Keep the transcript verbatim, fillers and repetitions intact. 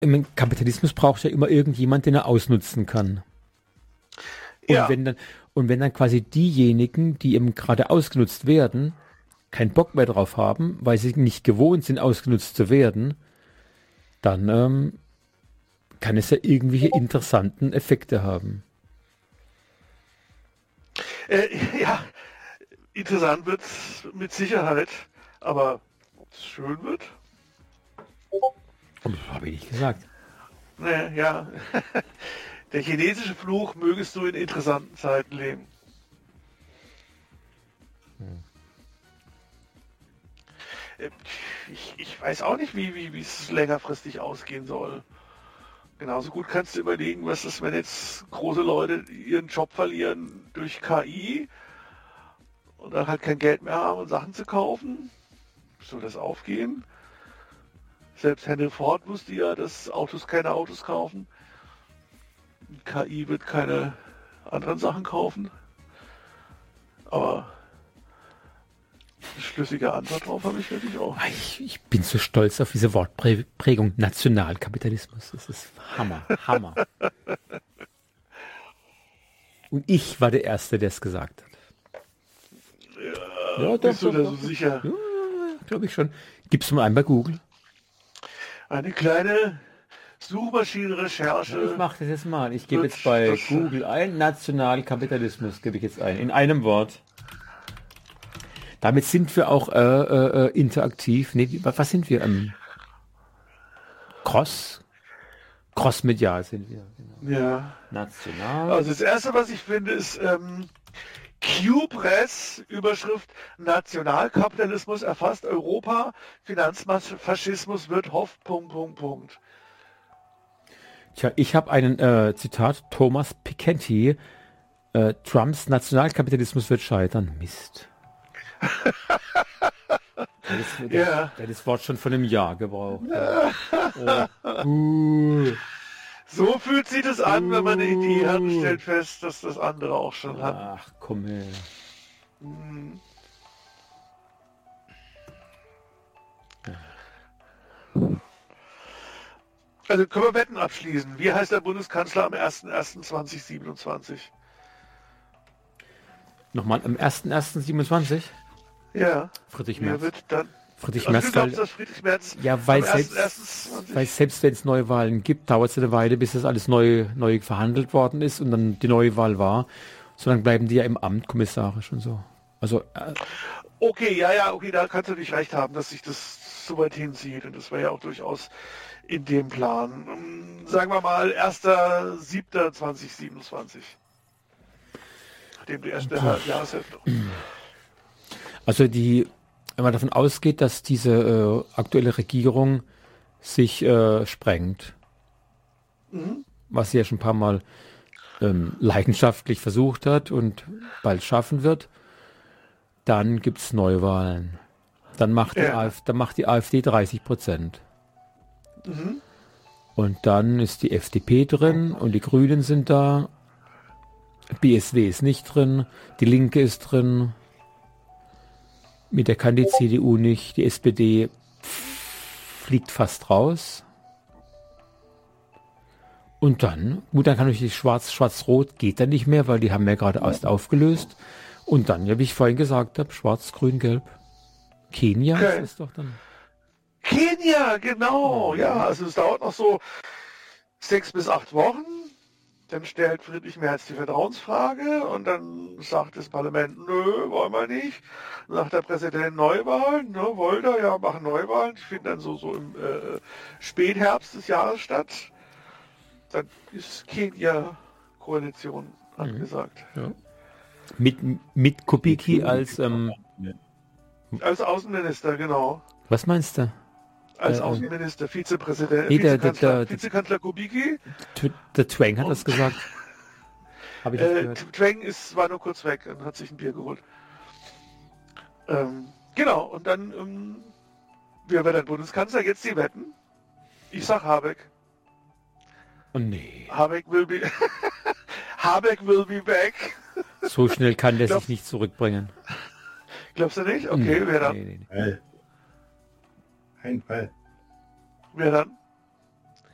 im Kapitalismus braucht ja immer irgendjemand, den er ausnutzen kann. Und Ja. wenn dann, und wenn dann quasi diejenigen, die eben gerade ausgenutzt werden, keinen Bock mehr drauf haben, weil sie nicht gewohnt sind, ausgenutzt zu werden, dann ähm, kann es ja irgendwelche interessanten Effekte haben. Äh, ja, interessant wird mit Sicherheit, aber ob es schön wird? Das habe ich nicht gesagt. Nee, ja. Der chinesische Fluch, mögest du in interessanten Zeiten leben. Hm. Ich, ich weiß auch nicht, wie, wie, wie es längerfristig ausgehen soll. Genauso gut kannst du überlegen, was ist, wenn jetzt große Leute ihren Job verlieren durch K I und dann halt kein Geld mehr haben, um Sachen zu kaufen. Soll das aufgehen? Selbst Henry Ford wusste ja, dass Autos keine Autos kaufen. K I wird keine anderen Sachen kaufen. Aber eine schlüssige Antwort drauf habe ich natürlich auch. Ich, ich bin so stolz auf diese Wortprägung Nationalkapitalismus. Das ist Hammer, Hammer. Und ich war der Erste, der es gesagt hat. Ja, ja, bist doch, du da so sicher? Ja, glaube ich schon. Gibst du mal einen bei Google? Eine kleine Suchmaschinenrecherche. Ja, ich mache das jetzt mal. Ich gebe jetzt bei Google ein, Nationalkapitalismus gebe ich jetzt ein, in einem Wort. Damit sind wir auch äh, äh, interaktiv. Nee, was sind wir? Ähm, Cross? Cross-medial sind wir. Genau. Ja. National. Also das Erste, was ich finde, ist ähm, Q-Press, Überschrift Nationalkapitalismus erfasst Europa, Finanzfaschismus wird Hoff, Punkt, Punkt, Punkt. Tja, ich habe einen äh, Zitat, Thomas Piketty, äh, Trumps Nationalkapitalismus wird scheitern. Mist. Das, das, ja. das, das Wort schon von einem Jahr gebraucht. Ja. Oh. Uh. So fühlt sich das an, uh. wenn man eine Idee hat und stellt fest, dass das andere auch schon hat. Ach, komm her. Hm. Also können wir Wetten abschließen. Wie heißt der Bundeskanzler am erster erster zweitausendsiebenundzwanzig? Nochmal, am erster erster siebenundzwanzig? Ja. Friedrich Merz. Wird dann Friedrich also Merz, du glaubst, dass Friedrich Merz ja, weil selbst, weil selbst wenn es Neuwahlen gibt, dauert es eine Weile, bis das alles neu, neu verhandelt worden ist und dann die Neuwahl war. So dann bleiben die ja im Amt kommissarisch und so. Also äh, okay, ja, ja, okay, da kannst du nicht recht haben, dass sich das so weit hinzieht. Und das war ja auch durchaus in dem Plan. Sagen wir mal erster siebter zweitausendsiebenundzwanzig. Nachdem die erste Jahreshälfte. Also die, wenn man davon ausgeht, dass diese äh, aktuelle Regierung sich äh, sprengt, mhm. was sie ja schon ein paar Mal ähm, leidenschaftlich versucht hat und bald schaffen wird, dann gibt es Neuwahlen. Dann macht, ja. die AfD, dann macht die AfD dreißig Prozent. Mhm. Und dann ist die F D P drin und die Grünen sind da. B S W ist nicht drin. Die Linke ist drin. Mit der kann die C D U nicht. Die S P D fliegt fast raus. Und dann, gut, dann kann natürlich Schwarz, Schwarz-Rot geht dann nicht mehr, weil die haben ja gerade erst aufgelöst. Und dann, ja, wie ich vorhin gesagt habe, Schwarz, Grün, Gelb. Kenia okay. ist doch dann. Kenia, genau. Oh. Ja, also es dauert noch so sechs bis acht Wochen. Dann stellt Friedrich Merz die Vertrauensfrage und dann sagt das Parlament, nö, wollen wir nicht. Dann sagt der Präsident Neuwahlen, ne, wollt ihr, ja, machen Neuwahlen. Die finden dann so, so im äh, Spätherbst des Jahres statt. Dann ist Kenia-Koalition mhm. angesagt. Ja. Mit, mit Kubicki als ähm, als Außenminister, genau. Was meinst du? Als äh, Außenminister, Vizepräsident, nee, der, Vizekanzler, der, der, Vizekanzler Kubicki. Der Twang hat das gesagt. Hab ich äh, Twang ist, war nur kurz weg und hat sich ein Bier geholt. Ähm, genau, und dann, ähm, wer wird der Bundeskanzler? Jetzt die Wetten. Ich sag Habeck. Oh nee. Habeck will be Habeck will be back. So schnell kann der Glaub, sich nicht zurückbringen. Glaubst du nicht? Okay, nee, wer dann? Nee, nee, nee. Ein Fall. Wer dann?